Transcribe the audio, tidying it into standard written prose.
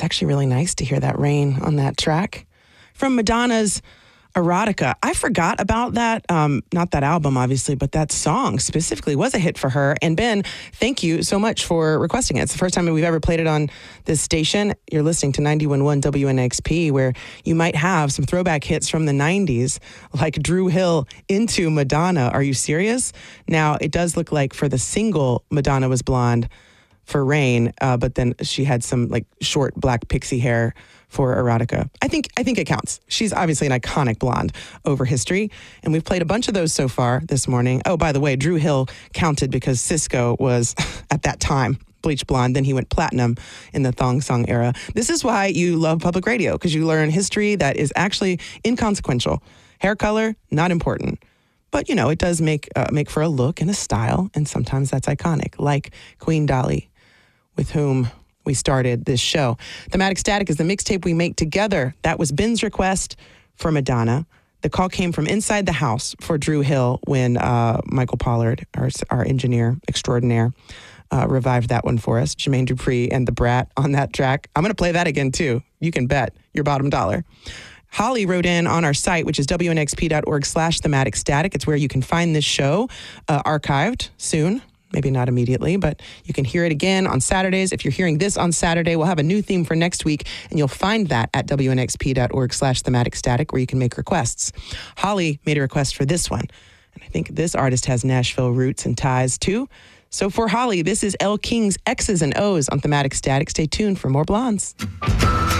It's actually really nice to hear that rain on that track. From Madonna's Erotica. I forgot about that, not that album, obviously, but that song specifically was a hit for her. And Ben, thank you so much for requesting it. It's the first time we've ever played it on this station. You're listening to 91.1 WNXP, where you might have some throwback hits from the 90s, like Dru Hill into Madonna. Are you serious? Now, it does look like for the single, Madonna was blonde for Rain, but then she had some like short black pixie hair for Erotica. I think it counts. She's obviously an iconic blonde over history, and we've played a bunch of those so far this morning. Oh, by the way, Dru Hill counted because Cisco was, at that time, bleach blonde. Then he went platinum in the thong song era. This is why you love public radio, because you learn history that is actually inconsequential. Hair color, not important. But, you know, it does make for a look and a style, and sometimes that's iconic, like Queen Dolly, with whom we started this show. Thematic Static is the mixtape we make together. That was Ben's request for Madonna. The call came from inside the house for Dru Hill when Michael Pollard, our engineer extraordinaire, revived that one for us. Jermaine Dupri and The Brat on that track. I'm going to play that again, too. You can bet your bottom dollar. Holly wrote in on our site, which is wnxp.org/thematic static. It's where you can find this show archived soon. Maybe not immediately, but you can hear it again on Saturdays. If you're hearing this on Saturday, we'll have a new theme for next week, and you'll find that at wnxp.org/thematic static, where you can make requests. Holly made a request for this one, and I think this artist has Nashville roots and ties too. So for Holly, this is Elle King's X's and O's on Thematic Static. Stay tuned for more Blondes.